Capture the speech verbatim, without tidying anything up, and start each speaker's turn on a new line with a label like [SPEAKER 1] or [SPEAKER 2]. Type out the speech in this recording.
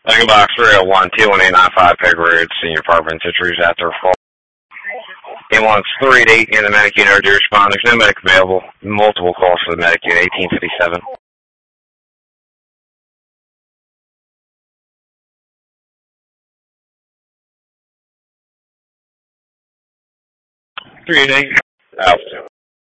[SPEAKER 1] Echo Box three oh one, T one eight nine five, Peg Road, Senior Apartment, Citrus after call. Ambulance three eight eight in the medic unit, do respond. There's no medic available. Multiple calls for the medic unit, eighteen fifty-seven. three eight eight. Alpha.